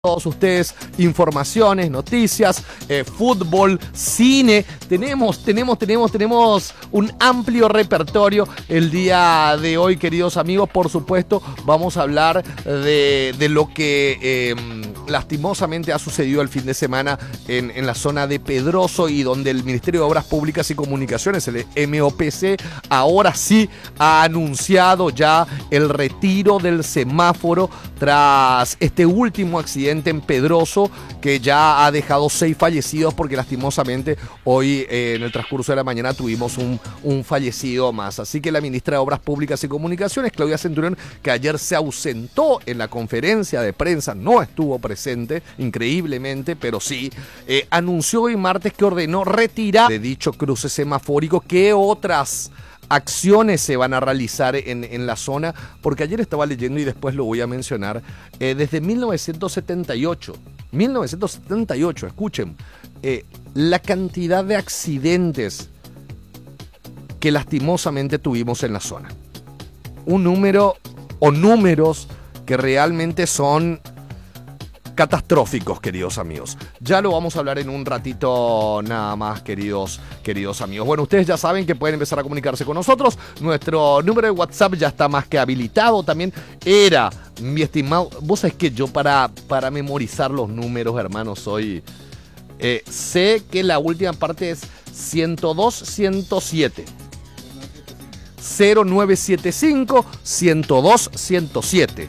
todos ustedes informaciones, noticias, fútbol, cine. Tenemos un amplio repertorio el día de hoy, queridos amigos. Por supuesto, vamos a hablar de lo que lastimosamente ha sucedido el fin de semana en la zona de Pedroso, y donde el Ministerio de Obras Públicas y Comunicaciones, el MOPC, ahora sí ha anunciado ya el retiro del semáforo tras este último accidente en Pedroso, que ya ha dejado 6 fallecidos, porque lastimosamente hoy en el transcurso de la mañana tuvimos un fallecido más. Así que la ministra de Obras Públicas y Comunicaciones, Claudia Centurión, que ayer se ausentó en la conferencia de prensa, no estuvo presente, increíblemente, pero sí, anunció hoy martes que ordenó retirar de dicho cruce semafórico. ¿Qué otras acciones se van a realizar en la zona? Porque ayer estaba leyendo y después lo voy a mencionar. Desde 1978, escuchen, la cantidad de accidentes que lastimosamente tuvimos en la zona. Un número o números que realmente son catastróficos, queridos amigos. Ya lo vamos a hablar en un ratito nada más, queridos amigos. Bueno, ustedes ya saben que pueden empezar a comunicarse con nosotros. Nuestro número de WhatsApp ya está más que habilitado. También era, mi estimado, vos sabés que yo para memorizar los números, hermano, soy... sé que la última parte es 102-107. 0975-102-107.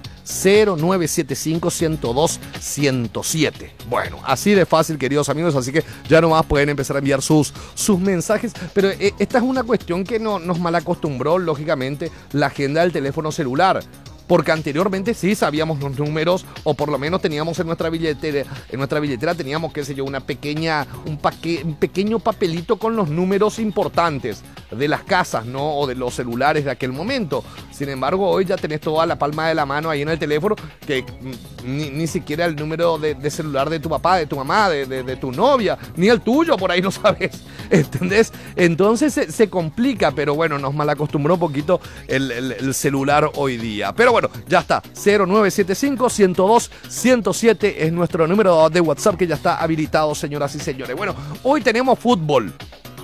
0975-102-107. Bueno, así de fácil, queridos amigos, así que ya nomás pueden empezar a enviar sus mensajes. Pero esta es una cuestión que nos malacostumbró, lógicamente, la agenda del teléfono celular. Porque anteriormente sí sabíamos los números, o por lo menos teníamos en nuestra billetera. En nuestra billetera teníamos, qué sé yo, un pequeño papelito con los números importantes de las casas, ¿no? O de los celulares de aquel momento. Sin embargo, hoy ya tenés toda la palma de la mano ahí en el teléfono, que ni siquiera el número de celular de tu papá, de tu mamá, de tu novia, ni el tuyo, por ahí no sabes. ¿Entendés? Entonces se complica, pero bueno, nos malacostumbró un poquito el celular hoy día. Pero bueno, ya está. 0975-102-107 es nuestro número de WhatsApp, que ya está habilitado, señoras y señores. Bueno, hoy tenemos fútbol.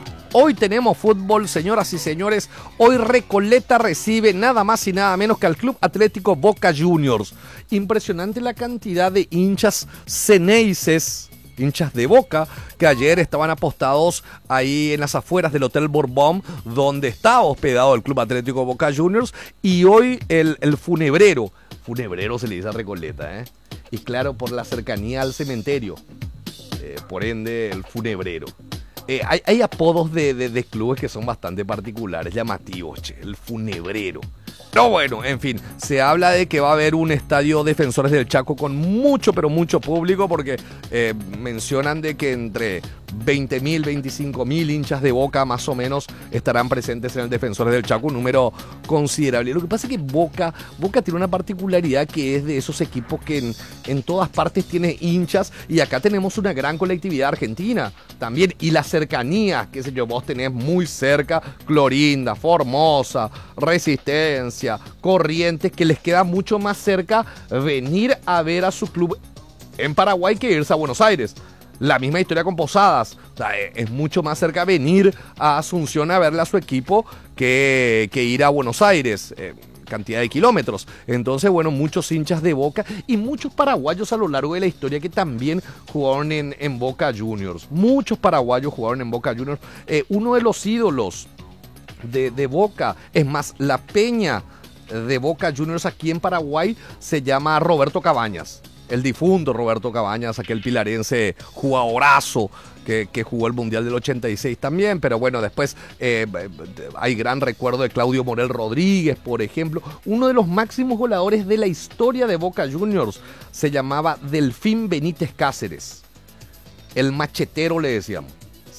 Señoras y señores. Hoy Recoleta recibe nada más y nada menos que al Club Atlético Boca Juniors. Impresionante la cantidad de hinchas ceneices, hinchas de Boca, que ayer estaban apostados ahí en las afueras del Hotel Bourbon, donde está hospedado el Club Atlético Boca Juniors. Y hoy el funebrero se le dice a Recoleta, y claro, por la cercanía al cementerio, por ende el funebrero. Hay apodos de clubes que son bastante particulares, llamativos, el funebrero. No, bueno, en fin, se habla de que va a haber un estadio Defensores del Chaco con mucho, pero mucho público, porque mencionan de que entre 20.000, 25.000 hinchas de Boca más o menos estarán presentes en el Defensores del Chaco, un número considerable. Lo que pasa es que Boca tiene una particularidad, que es de esos equipos que en todas partes tiene hinchas, y acá tenemos una gran colectividad argentina también, y la cercanía, qué sé yo, vos tenés muy cerca Clorinda, Formosa, Resistencia, Corrientes, que les queda mucho más cerca venir a ver a su club en Paraguay que irse a Buenos Aires. La misma historia con Posadas. O sea, es mucho más cerca venir a Asunción a verle a su equipo que ir a Buenos Aires. Cantidad de kilómetros. Entonces, bueno, muchos hinchas de Boca y muchos paraguayos a lo largo de la historia que también jugaron en Boca Juniors. Muchos paraguayos jugaron en Boca Juniors. Uno de los ídolos de Boca, es más, la peña de Boca Juniors aquí en Paraguay se llama Roberto Cabañas. El difunto Roberto Cabañas, aquel pilarense jugadorazo que jugó el Mundial del 86 también. Pero bueno, después hay gran recuerdo de Claudio Morel Rodríguez, por ejemplo. Uno de los máximos goleadores de la historia de Boca Juniors se llamaba Delfín Benítez Cáceres. El machetero le decíamos.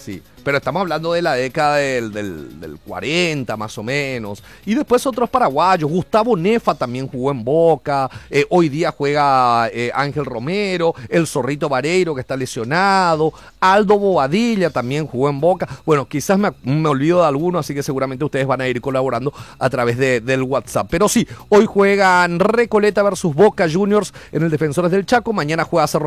sí. Pero estamos hablando de la década del 40 más o menos. Y después otros paraguayos. Gustavo Nefa también jugó en Boca. Hoy día juega Ángel Romero. El Zorrito Vareiro que está lesionado. Aldo Bobadilla también jugó en Boca. Bueno, quizás me olvido de alguno, así que seguramente ustedes van a ir colaborando a través del WhatsApp. Pero sí, hoy juegan Recoleta versus Boca Juniors en el Defensores del Chaco. Mañana juega Cerro